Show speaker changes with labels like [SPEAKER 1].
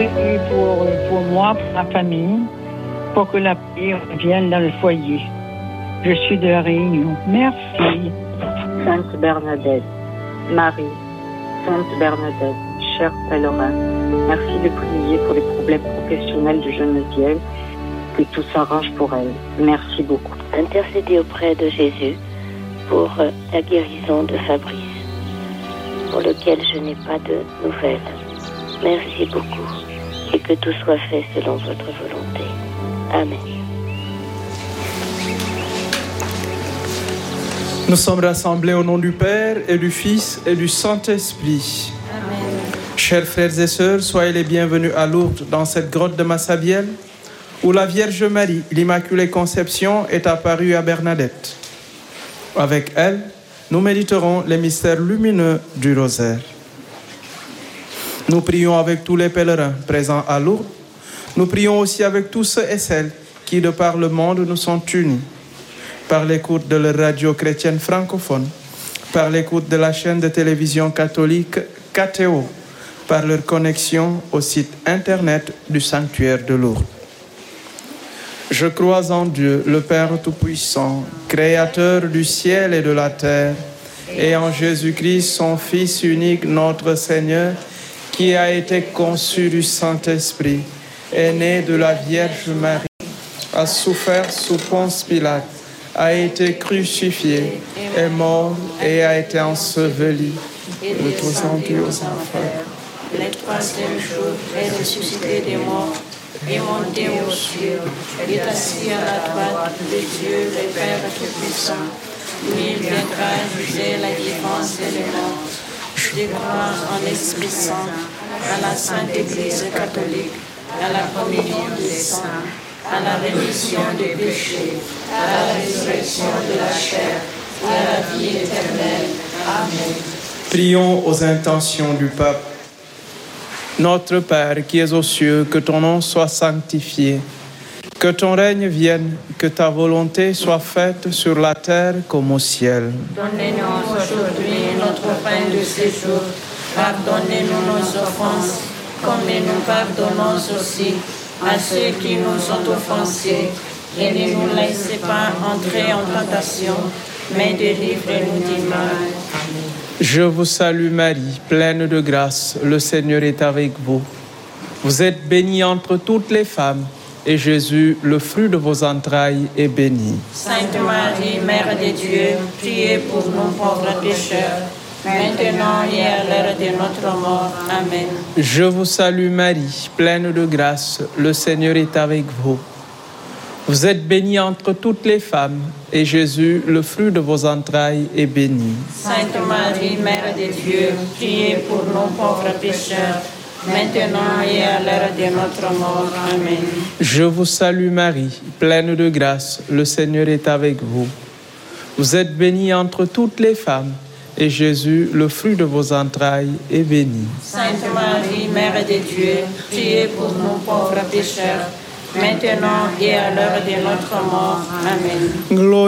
[SPEAKER 1] priez pour moi, pour ma famille, pour que la paix revienne dans le foyer. Je suis de la Réunion. Merci.
[SPEAKER 2] Sainte Bernadette, Marie, Sainte Bernadette, chère pèlerin, merci de prier pour les problèmes professionnels de Geneviève, que tout s'arrange pour elle. Merci beaucoup.
[SPEAKER 3] Intercédez auprès de Jésus pour la guérison de Fabrice, pour lequel je n'ai pas de nouvelles. Merci beaucoup et que tout soit fait selon votre volonté. Amen.
[SPEAKER 4] Nous sommes rassemblés au nom du Père et du Fils et du Saint-Esprit.
[SPEAKER 5] Amen.
[SPEAKER 4] Chers frères et sœurs, soyez les bienvenus à Lourdes, dans cette grotte de Massabielle, où la Vierge Marie, l'Immaculée Conception, est apparue à Bernadette. Avec elle, nous méditerons les mystères lumineux du rosaire. Nous prions avec tous les pèlerins présents à Lourdes. Nous prions aussi avec tous ceux et celles qui, de par le monde, nous sont unis. Par l'écoute de la radio chrétienne francophone, par l'écoute de la chaîne de télévision catholique KTO, par leur connexion au site internet du sanctuaire de Lourdes. Je crois en Dieu, le Père Tout-Puissant, Créateur du ciel et de la terre, et en Jésus-Christ, son Fils unique, notre Seigneur, qui a été conçu du Saint-Esprit, est né de la Vierge Marie, a souffert sous Ponce Pilate, a été crucifié, est mort et a été enseveli.
[SPEAKER 5] Et descendu aux enfers. Le troisième jour est ressuscité des morts, est monté aux cieux, est assis à la droite de Dieu, le Père Tout-Puissant. Il viendra juger la vivance et les morts. Je crois en l'Esprit Saint, à la Sainte Église catholique, à la communion des saints, à la rémission des péchés, à la résurrection de la chair et à la vie éternelle. Amen.
[SPEAKER 4] Prions aux intentions du pape. Notre Père qui es aux cieux, que ton nom soit sanctifié, que ton règne vienne, que ta volonté soit faite sur la terre comme au ciel.
[SPEAKER 5] Donnez-nous aujourd'hui notre pain de ce jour. Pardonnez-nous nos offenses, comme nous pardonnons aussi à ceux qui nous ont offensés. Et ne nous laissez pas entrer en tentation, mais délivre-nous du mal. Amen.
[SPEAKER 4] Je vous salue Marie, pleine de grâce, le Seigneur est avec vous. Vous êtes bénie entre toutes les femmes, et Jésus, le fruit de vos entrailles, est béni.
[SPEAKER 5] Sainte Marie, Mère de Dieu, priez pour nous pauvres pécheurs, maintenant et à l'heure de notre mort. Amen.
[SPEAKER 4] Je vous salue Marie, pleine de grâce, le Seigneur est avec vous. Vous êtes bénie entre toutes les femmes, et Jésus, le fruit de vos entrailles, est béni.
[SPEAKER 5] Sainte Marie, Mère de Dieu, priez pour nous pauvres pécheurs, maintenant et à l'heure de notre mort. Amen.
[SPEAKER 4] Je vous salue Marie, pleine de grâce, le Seigneur est avec vous. Vous êtes bénie entre toutes les femmes, et Jésus, le fruit de vos entrailles, est béni.
[SPEAKER 5] Sainte Marie, Mère de Dieu, priez pour nous pauvres pécheurs, maintenant et à l'heure de notre mort. Amen.